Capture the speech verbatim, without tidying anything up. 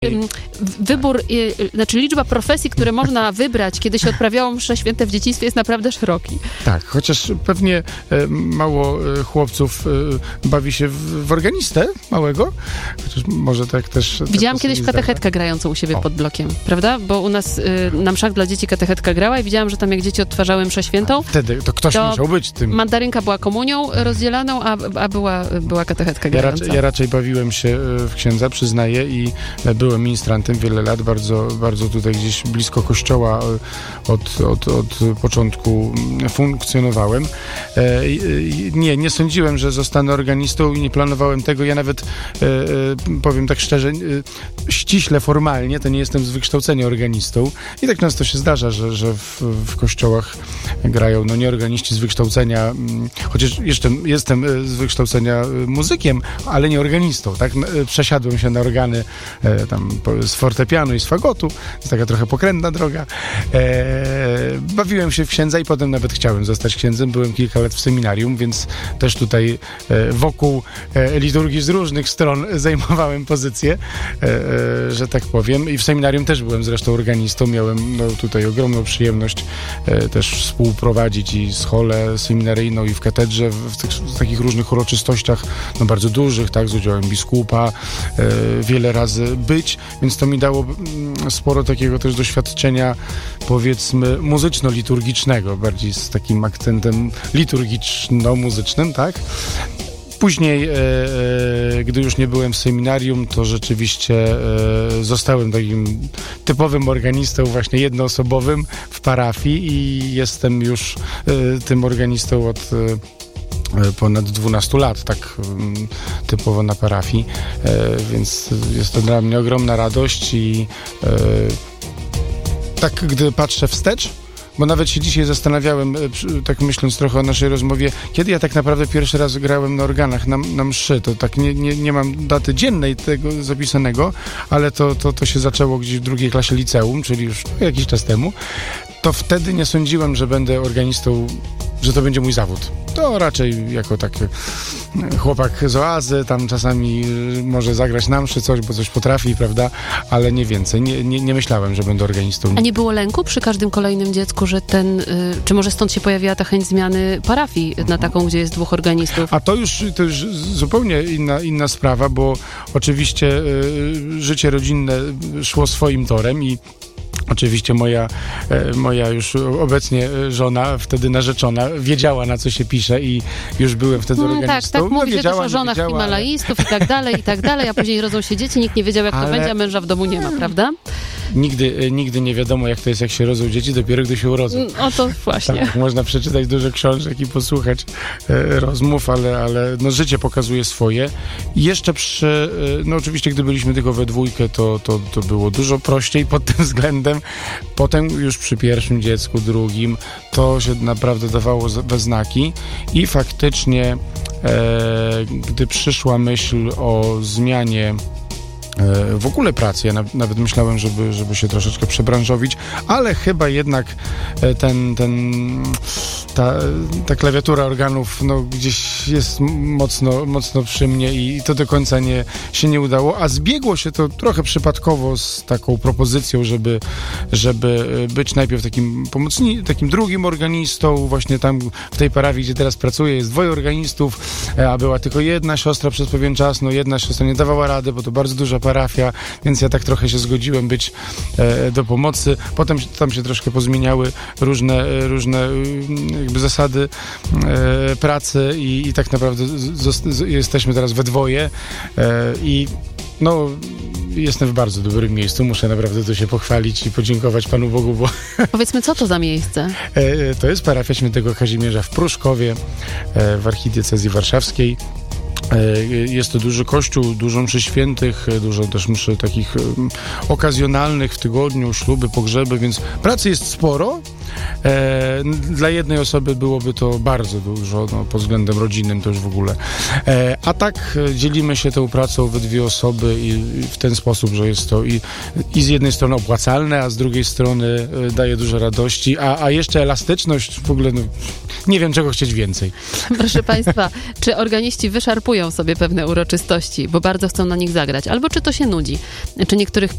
Wybór, znaczy liczba profesji, które można wybrać, kiedy się odprawiało msze święte w dzieciństwie, jest naprawdę szeroki. Tak, chociaż pewnie mało chłopców bawi się w, w organistę małego, chociaż może tak też... Widziałam kiedyś katechetkę grającą u siebie o. pod blokiem, prawda? Bo u nas na mszach dla dzieci katechetka grała i widziałam, że tam jak dzieci odtwarzały mszę świętą, a wtedy to ktoś to musiał być tym. Mandarynka była komunią rozdzielaną, a, a była, była katechetka grająca. Ja raczej, ja raczej bawiłem się w księdza, przyznaję, i byłem ministrantem wiele lat, bardzo, bardzo tutaj gdzieś blisko kościoła od, od, od początku funkcjonowałem. E, nie, nie sądziłem, że zostanę organistą i nie planowałem tego. Ja nawet, e, powiem tak szczerze, e, ściśle formalnie, to nie jestem z wykształcenia organistą i tak często się zdarza, że, że w, w kościołach grają no nie organiści z wykształcenia, chociaż jeszcze jestem z wykształcenia muzykiem, ale nie organistą, tak? Przesiadłem się na organy e, tam z fortepianu i z fagotu, jest taka trochę pokrętna droga. E, bawiłem się w księdza i potem nawet chciałem zostać księdzem. Byłem kilka lat w seminarium, więc też tutaj e, wokół e, liturgii z różnych stron zajmowałem pozycję, e, e, że tak powiem. I w seminarium też byłem zresztą organistą. Miałem no, tutaj ogromną przyjemność e, też współprowadzić i scholę seminaryjną, i w katedrze, w, w, tych, w takich różnych uroczystościach, no bardzo dużych, tak, z udziałem biskupa, e, wiele razy być, więc to mi dało sporo takiego też doświadczenia, powiedzmy, muzyczno-liturgicznego, bardziej z takim akcentem liturgiczno-muzycznym, tak? Później, e, e, gdy już nie byłem w seminarium, to rzeczywiście e, zostałem takim typowym organistą, właśnie jednoosobowym w parafii i jestem już e, tym organistą od e, ponad dwunastu lat, tak typowo na parafii, e, więc jest to dla mnie ogromna radość i e, tak gdy patrzę wstecz, bo nawet się dzisiaj zastanawiałem, tak myśląc trochę o naszej rozmowie, kiedy ja tak naprawdę pierwszy raz grałem na organach, na, na mszy. To tak nie, nie, nie mam daty dziennej tego zapisanego, ale to, to, to się zaczęło gdzieś w drugiej klasie liceum, czyli już jakiś czas temu. To wtedy nie sądziłem, że będę organistą, że to będzie mój zawód. To raczej jako taki chłopak z oazy, tam czasami może zagrać na mszy coś, bo coś potrafi, prawda, ale nie więcej. Nie, nie, nie myślałem, że będę organistą. A nie było lęku przy każdym kolejnym dziecku, że ten, y, czy może stąd się pojawiła ta chęć zmiany parafii na taką, gdzie jest dwóch organistów? A to już, to już zupełnie inna, inna sprawa, bo oczywiście y, życie rodzinne szło swoim torem i oczywiście moja, moja już obecnie żona, wtedy narzeczona, wiedziała, na co się pisze i już byłem wtedy hmm, organistą. Tak, tak, no, mówi wiedziała, też o żonach wiedziała, himalaistów ale... i tak dalej, i tak dalej, a później rodzą się dzieci, nikt nie wiedział, jak ale... to będzie, a męża w domu nie ma, prawda? Nigdy, nigdy nie wiadomo, jak to jest, jak się rodzą dzieci, dopiero gdy się urodzą. O to właśnie. Tak, można przeczytać dużo książek i posłuchać e, rozmów, ale, ale no, życie pokazuje swoje. I jeszcze przy, e, no oczywiście, gdy byliśmy tylko we dwójkę, to, to, to było dużo prościej pod tym względem. Potem już przy pierwszym dziecku, drugim, to się naprawdę dawało we znaki i faktycznie, e, gdy przyszła myśl o zmianie w ogóle pracy. Ja nawet myślałem, żeby, żeby się troszeczkę przebranżowić, ale chyba jednak ten, ten, ta, ta klawiatura organów no, gdzieś jest mocno, mocno przy mnie i to do końca nie, się nie udało, a zbiegło się to trochę przypadkowo z taką propozycją, żeby, żeby być najpierw takim pomocnikiem, takim drugim organistą, właśnie tam w tej parafii, gdzie teraz pracuję, jest dwoje organistów, a była tylko jedna siostra przez pewien czas, no jedna siostra nie dawała rady, bo to bardzo duża parafia, więc ja tak trochę się zgodziłem być e, do pomocy. Potem tam się troszkę pozmieniały różne, różne jakby zasady e, pracy i, i tak naprawdę z, z, jesteśmy teraz we dwoje e, i no jestem w bardzo dobrym miejscu. Muszę naprawdę to się pochwalić i podziękować Panu Bogu, bo... Powiedzmy, co to za miejsce? e, to jest parafia Świętego Kazimierza w Pruszkowie, e, w archidiecezji warszawskiej. Jest to duży kościół, dużo mszy świętych, dużo też mszy takich um, okazjonalnych w tygodniu, śluby, pogrzeby, więc pracy jest sporo. E, dla jednej osoby byłoby to bardzo dużo, no, pod względem rodzinnym to już w ogóle. E, a tak dzielimy się tą pracą we dwie osoby i, i w ten sposób, że jest to i, i z jednej strony opłacalne, a z drugiej strony e, daje dużo radości, a, a jeszcze elastyczność w ogóle, no, nie wiem czego chcieć więcej. Proszę Państwa, czy organiści wyszarpują sobie pewne uroczystości, bo bardzo chcą na nich zagrać, albo czy to się nudzi? Czy niektórych